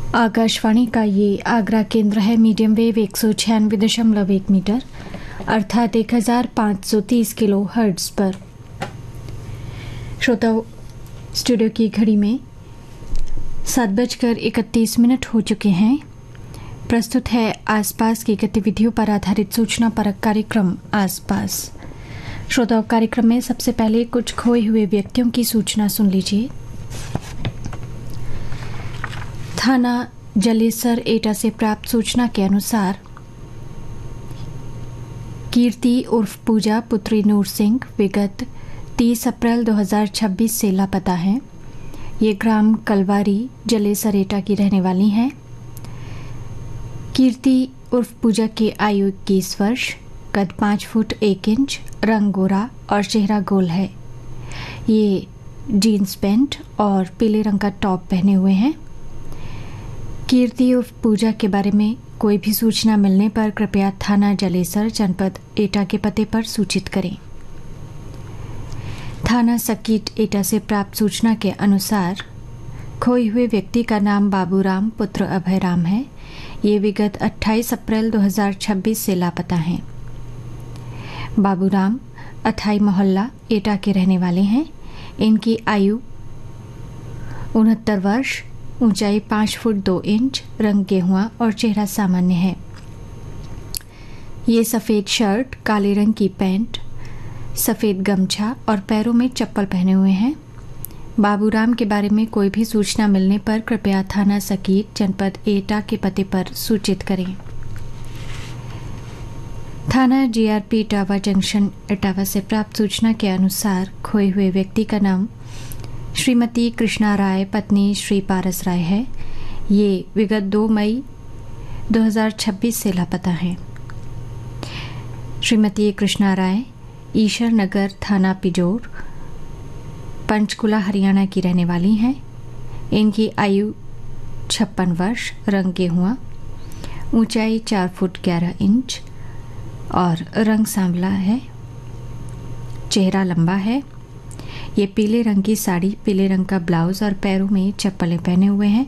आकाशवाणी का ये आगरा केंद्र है। मीडियम वेव 196.1 मीटर अर्थात 1530 किलो हर्ट्ज पर। श्रोताओं, स्टूडियो की घड़ी में 7:31 हो चुके हैं। प्रस्तुत है आसपास की गतिविधियों पर आधारित सूचना परक कार्यक्रम आसपास। श्रोताओं, कार्यक्रम में सबसे पहले कुछ खोए हुए व्यक्तियों की सूचना सुन लीजिए। थाना जलेसर एटा से प्राप्त सूचना के अनुसार कीर्ति उर्फ पूजा पुत्री नूर सिंह विगत 30 अप्रैल 2026 से लापता है। ये ग्राम कलवारी जलेसर एटा की रहने वाली हैं। कीर्ति उर्फ पूजा की आयु 21 वर्ष, कद 5 फुट 1 इंच, रंग गोरा और चेहरा गोल है। ये जीन्स पैंट और पीले रंग का टॉप पहने हुए हैं। कीर्ति उर्फ पूजा के बारे में कोई भी सूचना मिलने पर कृपया थाना जलेसर जनपद एटा के पते पर सूचित करें। थाना सकीट एटा से प्राप्त सूचना के अनुसार खोए हुए व्यक्ति का नाम बाबूराम पुत्र अभयराम है। ये विगत 28 अप्रैल 2026 से लापता हैं। बाबूराम अथाई मोहल्ला एटा के रहने वाले हैं। इनकी आयु 69 वर्ष, ऊंचाई 5 फुट 2 इंच, रंग गेहुआ और चेहरा सामान्य है। ये सफ़ेद शर्ट, काले रंग की पैंट, सफ़ेद गमछा और पैरों में चप्पल पहने हुए हैं। बाबूराम के बारे में कोई भी सूचना मिलने पर कृपया थाना सकीट जनपद एटा के पते पर सूचित करें। थाना जीआरपी इटावा जंक्शन इटावा से प्राप्त सूचना के अनुसार खोए हुए व्यक्ति का नाम श्रीमती कृष्णा राय पत्नी श्री पारस राय है। ये विगत 2 मई 2026 से लापता हैं। श्रीमती कृष्णा राय ईश्वर नगर थाना पिजोर पंचकुला हरियाणा की रहने वाली हैं। इनकी आयु 56 वर्ष, रंग गेहुआ, ऊंचाई 4 फुट 11 इंच और रंग सांवला है। चेहरा लंबा है। ये पीले रंग की साड़ी, पीले रंग का ब्लाउज और पैरों में चप्पलें पहने हुए हैं।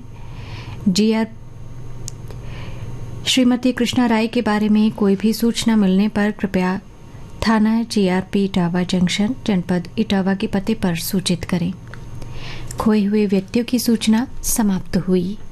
श्रीमती कृष्णा राय के बारे में कोई भी सूचना मिलने पर कृपया थाना जीआरपी इटावा जंक्शन जनपद इटावा के पते पर सूचित करें। खोए हुए व्यक्तियों की सूचना समाप्त हुई।